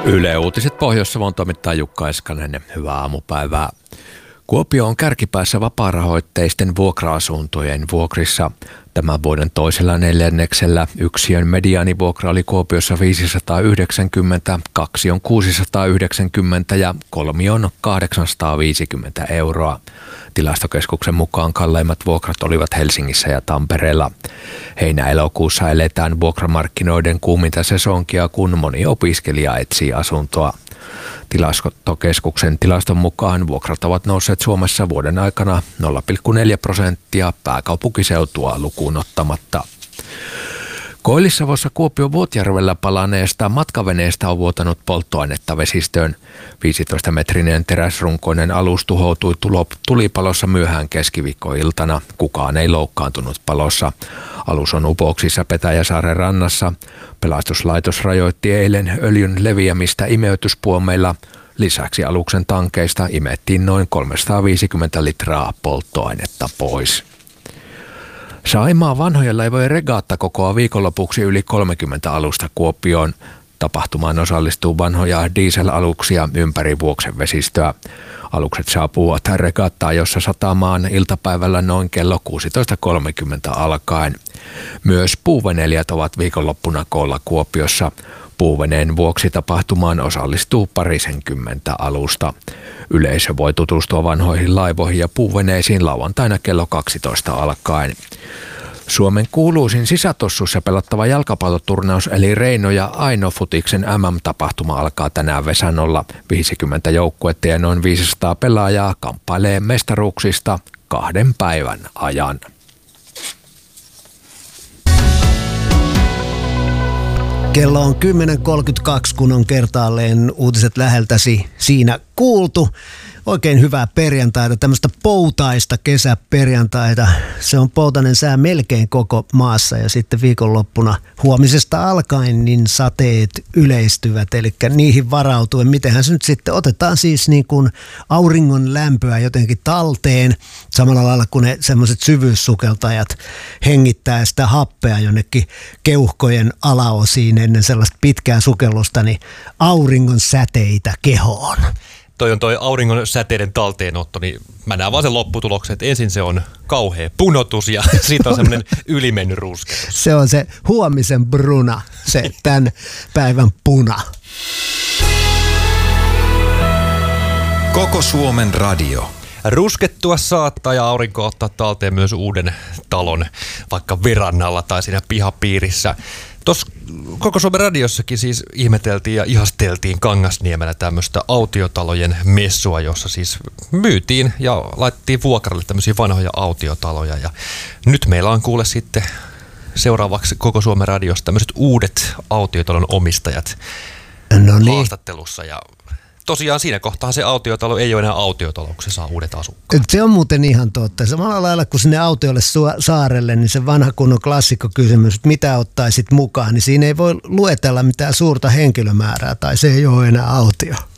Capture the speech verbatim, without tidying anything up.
Yle Uutiset Pohjois-Savon toimittaa Jukka Eskanen. Hyvää aamupäivää. Kuopio on kärkipäässä vapaarahoitteisten vuokra-asuntojen vuokrissa. Tämän vuoden toisella neljänneksellä yksiön mediaanivuokra oli Kuopiossa viisisataayhdeksänkymmentä, kaksi on kuusisataayhdeksänkymmentä ja kolmi on kahdeksansataaviisikymmentä euroa. Tilastokeskuksen mukaan kalleimmat vuokrat olivat Helsingissä ja Tampereella. Heinä-elokuussa eletään vuokramarkkinoiden kuuminta sesonkia, kun moni opiskelija etsii asuntoa. Tilastokeskuksen tilaston mukaan vuokrat ovat nousseet Suomessa vuoden aikana nolla pilkku neljä prosenttia pääkaupunkiseutua lukuun ottamatta. Koillis-Savossa Kuopion Vuotjärvellä palaneesta matkaveneestä on vuotanut polttoainetta vesistöön. viisitoista-metrinen teräsrunkoinen alus tuhoutui tulipalossa myöhään keskiviikkoiltana. Kukaan ei loukkaantunut palossa. Alus on upouksissa Petäjäsaaren rannassa. Pelastuslaitos rajoitti eilen öljyn leviämistä imeytyspuomeilla. Lisäksi aluksen tankeista imettiin noin kolmesataaviisikymmentä litraa polttoainetta pois. Saimaan vanhojen laivojen regatta kokoaa viikonlopuksi yli kolmekymmentä alusta Kuopioon. Tapahtumaan osallistuu vanhoja dieselaluksia ympäri Vuoksen vesistöä. Alukset saapuvat regattaan, jossa satamaan iltapäivällä noin kello kuusitoista kolmekymmentä alkaen. Myös puuveneilijät ovat viikonloppuna koolla Kuopiossa. Puuveneen vuoksi tapahtumaan osallistuu parisenkymmentä alusta. Yleisö voi tutustua vanhoihin laivoihin ja puuveneisiin lauantaina kello kaksitoista alkaen. Suomen kuuluisin sisätossussa pelattava jalkapalloturnaus eli Reino ja Aino Futiksen M M-tapahtuma alkaa tänään Vesanolla. viisikymmentä joukkuetta ja noin viisisataa pelaajaa kamppailee mestaruuksista kahden päivän ajan. Kello on kymmenen kolmekymmentäkaksi, kun on kertaalleen uutiset läheltäsi siinä kuultu. Oikein hyvää perjantaita, tämmöistä poutaista kesäperjantaita. Se on poutainen sää melkein koko maassa ja sitten viikonloppuna huomisesta alkaen niin sateet yleistyvät. Eli niihin varautuen, mitenhän se nyt sitten otetaan siis niin kuin auringon lämpöä jotenkin talteen. Samalla lailla kuin ne semmoiset syvyyssukeltajat hengittää sitä happea jonnekin keuhkojen alaosiin ennen sellaista pitkää sukellusta, niin auringon säteitä kehoon. Toi on toi auringon säteiden talteenotto, niin mä näen vaan sen lopputuloksen, että ensin se on kauhea punotus ja siitä on semmoinen ylimennyt rusketus. Se on se huomisen bruna, se tämän päivän puna. Koko Suomen radio. Ruskettua saattaa ja aurinko ottaa talteen myös uuden talon, vaikka verannalla tai siinä pihapiirissä. Tuossa Koko Suomen radiossakin siis ihmeteltiin ja ihasteltiin Kangasniemellä tämmöistä autiotalojen messua, jossa siis myytiin ja laitettiin vuokralle tämmöisiä vanhoja autiotaloja. Ja nyt meillä on kuule sitten seuraavaksi Koko Suomen radiossa tämmöiset uudet autiotalon omistajat no niin. haastattelussa. Ja tosiaan siinä kohtaa se autiotalo ei ole enää autiotalo, kun se saa uudet asukkaat. Se on muuten ihan totta. Samalla lailla kuin sinne autiolle saarelle, niin se vanha kunnon klassikkokysymys, että mitä ottaisit mukaan, niin siinä ei voi luetella mitään suurta henkilömäärää tai se ei ole enää autio.